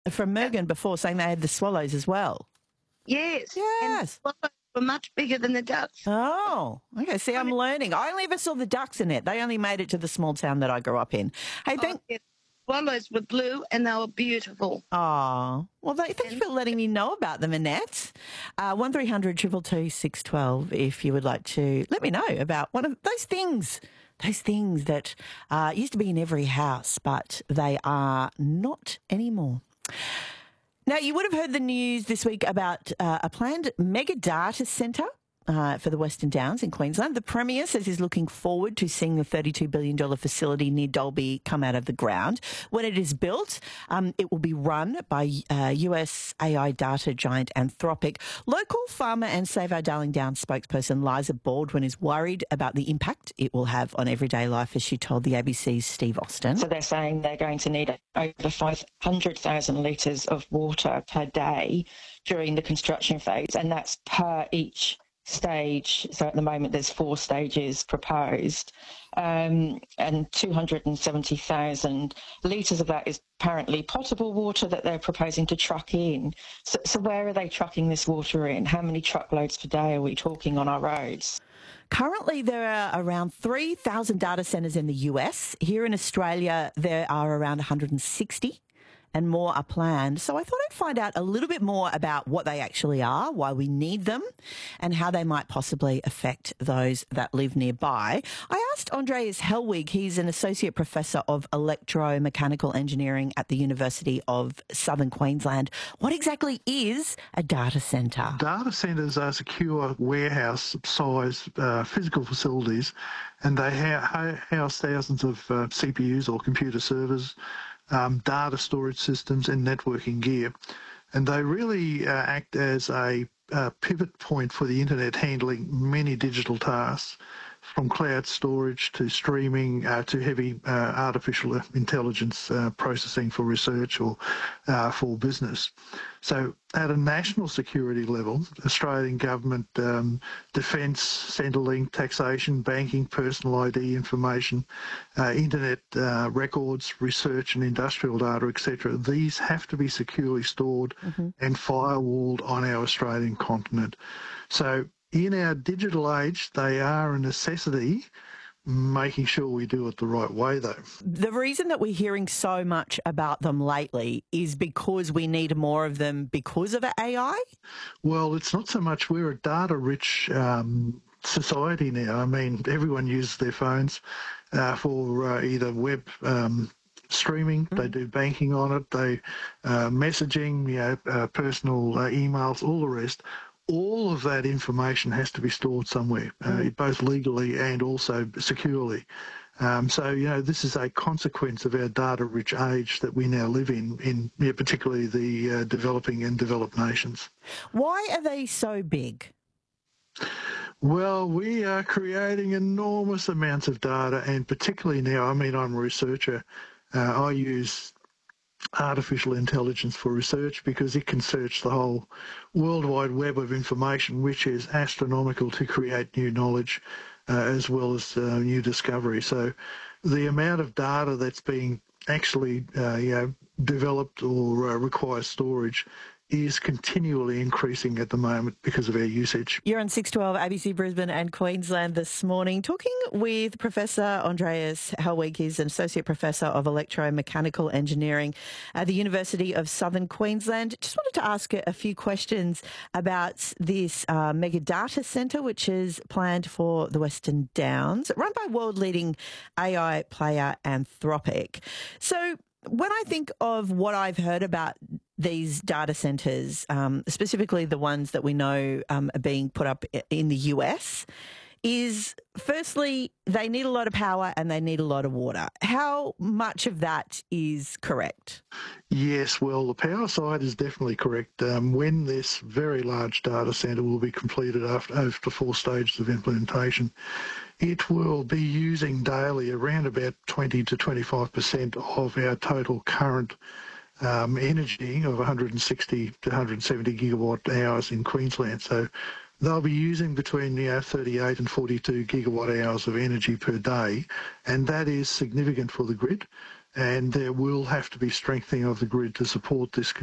from Mergen before saying they had the swallows as well. Yes. Yes. And the swallows were much bigger than the ducks. Oh, okay. See, I'm learning. I only ever saw the ducks in it. They only made it to the small town that I grew up in. Hey, Swallows were blue and they were beautiful. Oh, well, thank you for letting me know about them, Annette. 1300 222 612 if you would like to let me know about one of those things that used to be in every house, but they are not anymore. Now, you would have heard the news this week about a planned mega data centre for the Western Downs in Queensland. The Premier says he's looking forward to seeing the $32 billion facility near Dalby come out of the ground. When it is built, it will be run by US AI data giant Anthropic. Local farmer and Save Our Darling Downs spokesperson Liza Baldwin is worried about the impact it will have on everyday life, as she told the ABC's Steve Austin. So they're saying they're going to need over 500,000 litres of water per day during the construction phase, and that's per each stage. So at the moment there's 4 stages proposed, and 270,000 litres of that is apparently potable water that they're proposing to truck in. So where are they trucking this water in? How many truckloads per day are we talking on our roads? Currently, there are around 3,000 data centres in the US. Here in Australia, there are around 160. And more are planned. So I thought I'd find out a little bit more about what they actually are, why we need them, and how they might possibly affect those that live nearby. I asked Andreas Hellwig, he's an Associate Professor of Electromechanical Engineering at the University of Southern Queensland. What exactly is a data centre? Data centres are secure warehouse-size physical facilities, and they house thousands of CPUs or computer servers, data storage systems and networking gear. And they really act as a pivot point for the internet, handling many digital tasks, from cloud storage to streaming to heavy artificial intelligence processing for research or for business. So at a national security level, Australian government, defence, Centrelink, taxation, banking, personal ID information, internet records, research and industrial data, etc., these have to be securely stored and firewalled on our Australian continent. So in our digital age, they are a necessity, making sure we do it the right way, though. The reason that we're hearing so much about them lately is because we need more of them because of AI? Well, it's not so much. We're a data-rich society now. I mean, everyone uses their phones for either web streaming, they do banking on it, they messaging, personal emails, all the rest. All of that information has to be stored somewhere, both legally and also securely. So, this is a consequence of our data-rich age that we now live in particularly the developing and developed nations. Why are they so big? Well, we are creating enormous amounts of data, and particularly now, I'm a researcher, I use artificial intelligence for research because it can search the whole world wide web of information, which is astronomical to create new knowledge as well as new discovery. So the amount of data that's being actually developed or requires storage is continually increasing at the moment because of our usage. You're on 612 ABC Brisbane and Queensland this morning, talking with Professor Andreas Hellwig. He's an Associate Professor of Electromechanical Engineering at the University of Southern Queensland. Just wanted to ask a few questions about this mega data centre, which is planned for the Western Downs, run by world-leading AI player Anthropic. So when I think of what I've heard about these data centres, specifically the ones that we know are being put up in the US, is firstly, they need a lot of power and they need a lot of water. How much of that is correct? Yes, well, the power side is definitely correct. When this very large data centre will be completed after 4 stages of implementation, it will be using daily around about 20 to 25% of our total current energy of 160 to 170 gigawatt hours in Queensland. So they'll be using between 38 and 42 gigawatt hours of energy per day, and that is significant for the grid. and there will have to be strengthening of the grid to support this